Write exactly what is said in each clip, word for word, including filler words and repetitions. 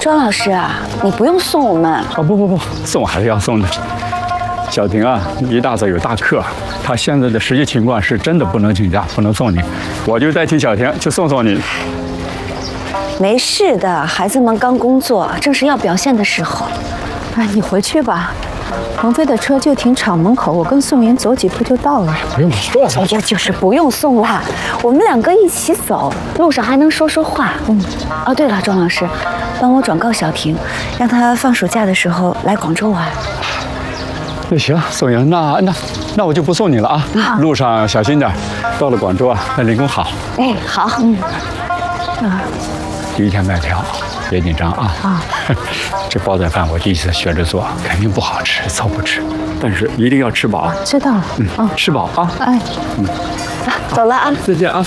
庄老师啊，你不用送我们。 啊不不不，送还是要送的。小婷啊，一大早有大课，她现在的实际情况是真的不能请假，不能送你，我就代替小婷去送送你。 没事的，孩子们刚工作，正是要表现的时候。 哎，你回去吧。鹏飞的车就停厂门口，我跟宋妍走几步就到了。 不用说了， 哎呀，就是不用送啦，我们两个一起走，路上还能说说话。嗯。哦，对了，庄老师，帮我转告小婷，让她放暑假的时候来广州玩。 那行，宋妍，那那那我就不送你了啊！啊路上小心点，到了广州啊，那人工好。 哎，好。嗯。 啊，第一天卖票，别紧张啊！啊，这煲仔饭我第一次学着做，肯定不好吃，凑合吃，但是一定要吃饱。 知道了。 嗯，哦，吃饱啊！ 哎， 嗯， 啊，走了啊！ 再见啊！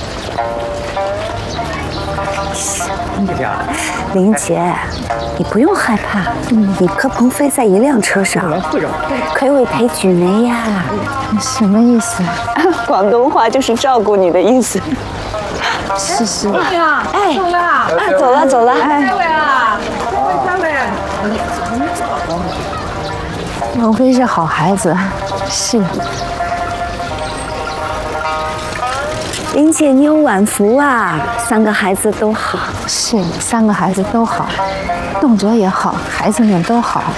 林姐，你不用害怕，嗯，你和鹏飞在一辆车上，可谓陪举梅呀。 什么意思？ 广东话就是照顾你的意思。 是是。 哎，走了，哎，走了走了。哎， 鹏飞是好孩子，是。 林姐，你有晚福啊，三个孩子都好。 是，三个孩子都好，动作也好，孩子们都好。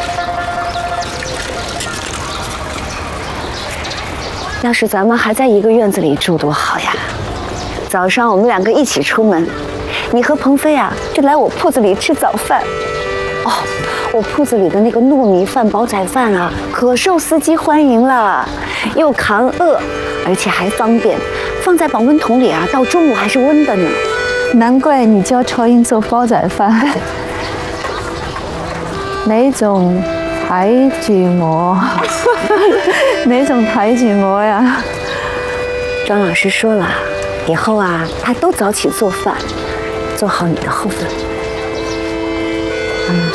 要是咱们还在一个院子里住多好呀！早上我们两个一起出门，你和鹏飞啊就来我铺子里吃早饭。哦，我铺子里的那个糯米饭、煲仔饭啊，可受司机欢迎了，又抗饿，而且还方便，放在保温桶里啊，到中午还是温的呢。 难怪你教超英做煲仔饭。哪种睇住我？哪种睇住我呀？ 庄老师说了，以后啊，他都早起做饭，做好你的后份。嗯。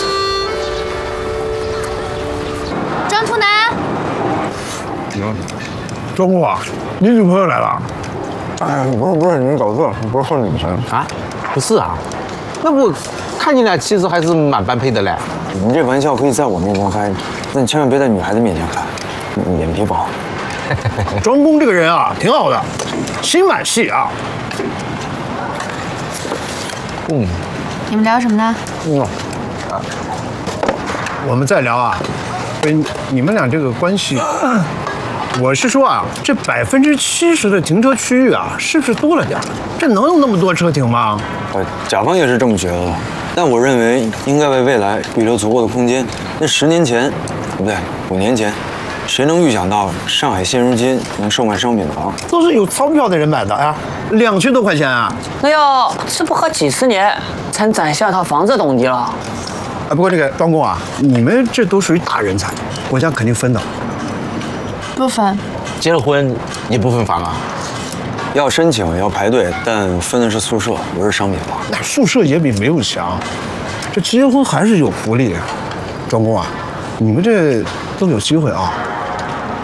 庄图南。 嗯，庄姑啊，你女朋友来了。哎，不是不是，你们搞错了，不是贺女神啊？不是啊，那不看你俩其实还是蛮般配的嘞。 你这玩笑可以在我面前开，那你千万别在女孩子面前开，脸皮薄。 庄公这个人啊，挺好的，心蛮细啊。 嗯，你们聊什么呢？ 嗯，啊，我们在聊啊，跟你们俩这个关系。我是说啊，这百分之七十的停车区域啊，是不是多了点？这能有那么多车停吗？ 呃，甲方也是这么觉得的，但我认为应该为未来预留足够的空间。那十年前，不对，五年前，谁能预想到上海现如今能售卖商品房？ 都是有钞票的人买的呀，两千多块钱啊！ 那要是不喝几十年，才攒下套房子懂的了。 啊，不过这个庄公啊，你们这都属于大人才，国家肯定分的。 不分， 结了婚也不分房啊？ 要申请要排队，但分的是宿舍，不是商品房。 那宿舍也比没有强，这结婚还是有福利。庄公啊，你们这都有机会啊。